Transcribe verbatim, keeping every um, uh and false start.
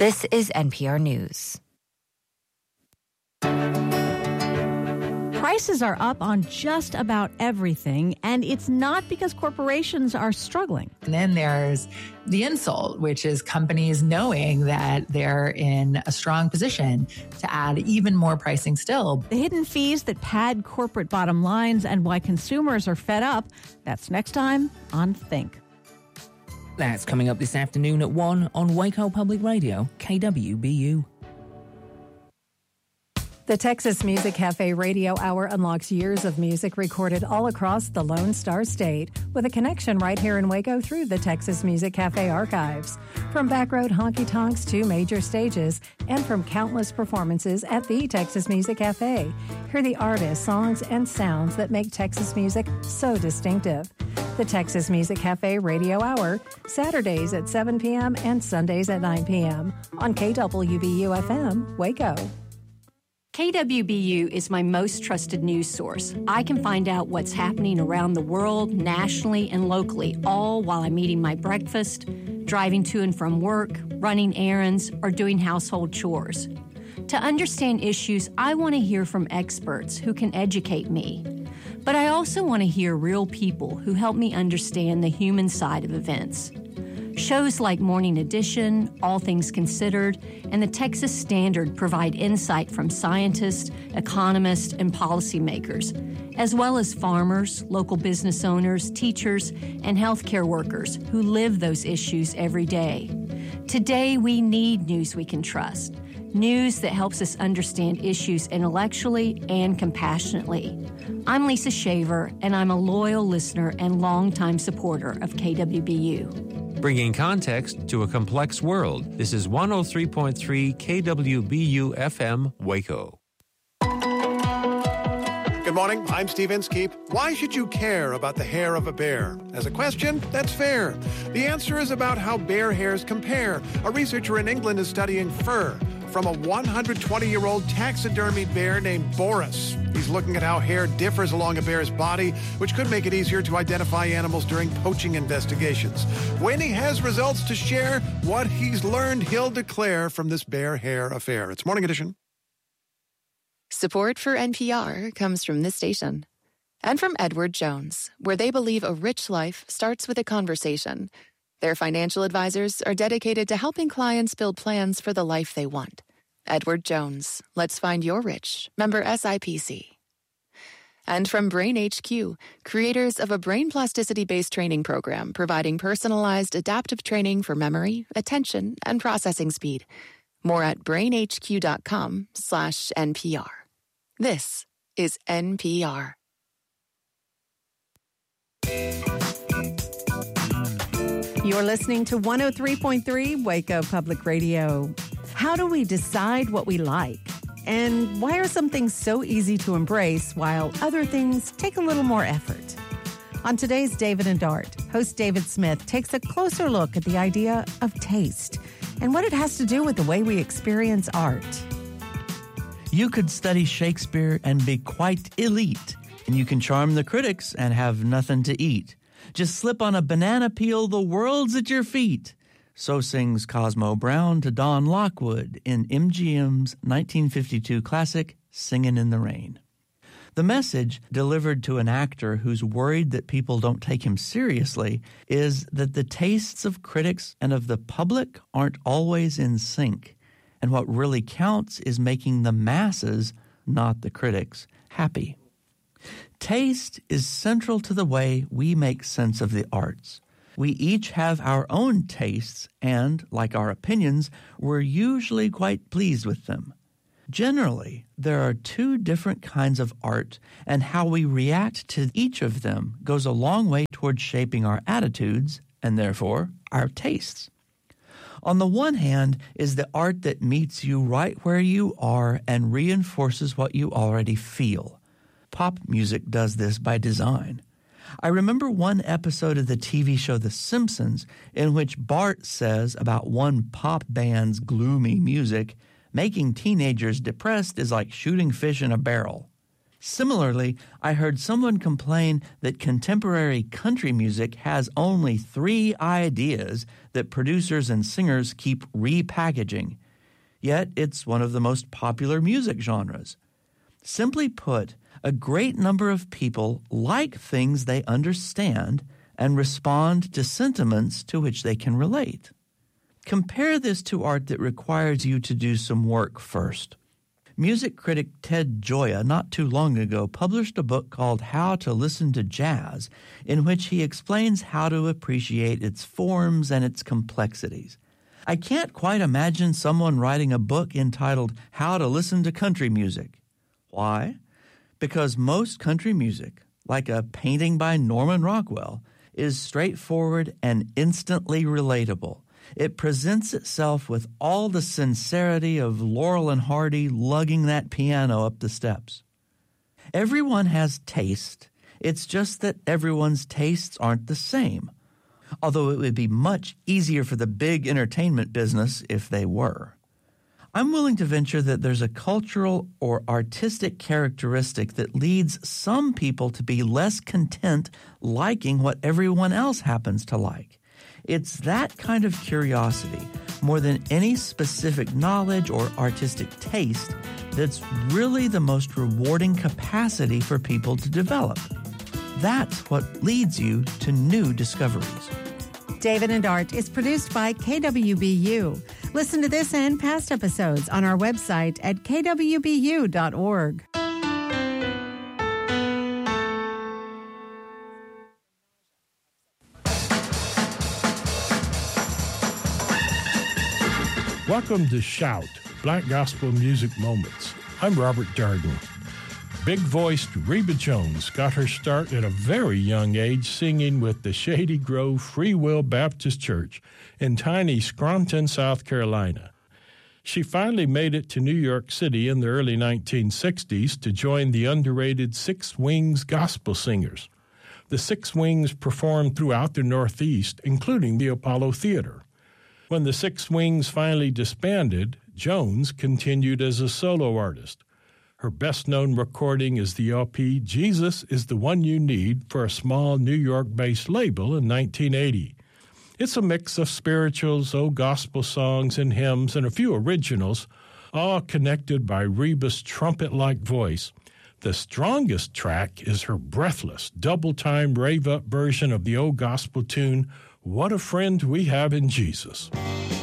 This is N P R News. Prices are up on just about everything, and it's not because corporations are struggling. And then there's the insult, which is companies knowing that they're in a strong position to add even more pricing still. The hidden fees that pad corporate bottom lines and why consumers are fed up. That's next time on Think. That's coming up this afternoon at one on Waco Public Radio, K W B U. The Texas Music Cafe Radio Hour unlocks years of music recorded all across the Lone Star State with a connection right here in Waco through the Texas Music Cafe archives. From backroad honky-tonks to major stages and from countless performances at the Texas Music Cafe. Hear the artists, songs, and sounds that make Texas music so distinctive. The Texas Music Cafe Radio Hour, Saturdays at seven p.m. and Sundays at nine p.m. on K W B U F M, Waco. K W B U is my most trusted news source. I can find out what's happening around the world, nationally and locally, all while I'm eating my breakfast, driving to and from work, running errands, or doing household chores. To understand issues, I want to hear from experts who can educate me. But I also want to hear real people who help me understand the human side of events. Shows like Morning Edition, All Things Considered, and the Texas Standard provide insight from scientists, economists, and policymakers, as well as farmers, local business owners, teachers, and healthcare workers who live those issues every day. Today, we need news we can trust, news that helps us understand issues intellectually and compassionately. I'm Lisa Shaver, and I'm a loyal listener and longtime supporter of K W B U. Bringing context to a complex world. This is one oh three point three K W B U F M, Waco. Good morning, I'm Steve Inskeep. Why should you care about the hair of a bear? As a question, that's fair. The answer is about how bear hairs compare. A researcher in England is studying fur from a one hundred twenty-year-old taxidermied bear named Boris. He's looking at how hair differs along a bear's body, which could make it easier to identify animals during poaching investigations. When he has results to share, what he's learned, he'll declare from this bear hair affair. It's Morning Edition. Support for N P R comes from this station and from Edward Jones, where they believe a rich life starts with a conversation. Their financial advisors are dedicated to helping clients build plans for the life they want. Edward Jones, let's find your rich. Member S I P C. And from Brain H Q, creators of a brain plasticity-based training program providing personalized adaptive training for memory, attention, and processing speed. More at brainhq.com slash NPR. This is N P R. You're listening to one oh three point three Waco Public Radio. How do we decide what we like? And why are some things so easy to embrace while other things take a little more effort? On today's David and Dart, host David Smith takes a closer look at the idea of taste and what it has to do with the way we experience art. You could study Shakespeare and be quite elite, and you can charm the critics and have nothing to eat. Just slip on a banana peel, the world's at your feet. So sings Cosmo Brown to Don Lockwood in M G M's nineteen fifty-two classic, Singin' in the Rain. The message, delivered to an actor who's worried that people don't take him seriously, is that the tastes of critics and of the public aren't always in sync, and what really counts is making the masses, not the critics, happy. Taste is central to the way we make sense of the arts. We each have our own tastes and, like our opinions, we're usually quite pleased with them. Generally, there are two different kinds of art, and how we react to each of them goes a long way towards shaping our attitudes and, therefore, our tastes. On the one hand is the art that meets you right where you are and reinforces what you already feel. Pop music does this by design. I remember one episode of the T V show The Simpsons in which Bart says about one pop band's gloomy music, making teenagers depressed is like shooting fish in a barrel. Similarly, I heard someone complain that contemporary country music has only three ideas that producers and singers keep repackaging. Yet it's one of the most popular music genres. Simply put, a great number of people like things they understand and respond to sentiments to which they can relate. Compare this to art that requires you to do some work first. Music critic Ted Gioia not too long ago published a book called How to Listen to Jazz, in which he explains how to appreciate its forms and its complexities. I can't quite imagine someone writing a book entitled How to Listen to Country Music. Why? Because most country music, like a painting by Norman Rockwell, is straightforward and instantly relatable. It presents itself with all the sincerity of Laurel and Hardy lugging that piano up the steps. Everyone has taste. It's just that everyone's tastes aren't the same, although it would be much easier for the big entertainment business if they were. I'm willing to venture that there's a cultural or artistic characteristic that leads some people to be less content liking what everyone else happens to like. It's that kind of curiosity, more than any specific knowledge or artistic taste, that's really the most rewarding capacity for people to develop. That's what leads you to new discoveries. David and Art is produced by K W B U. Listen to this and past episodes on our website at k w b u dot org. Welcome to Shout, Black Gospel Music Moments. I'm Robert Darden. Big-voiced Reba Jones got her start at a very young age singing with the Shady Grove Free Will Baptist Church in tiny Scranton, South Carolina. She finally made it to New York City in the early nineteen sixties to join the underrated Six Wings Gospel Singers. The Six Wings performed throughout the Northeast, including the Apollo Theater. When the Six Wings finally disbanded, Jones continued as a solo artist. Her best-known recording is the L P Jesus is the One You Need for a small New York-based label in nineteen eighty. It's a mix of spirituals, old gospel songs and hymns, and a few originals, all connected by Reba's trumpet-like voice. The strongest track is her breathless, double-time rave-up version of the old gospel tune, What a Friend We Have in Jesus.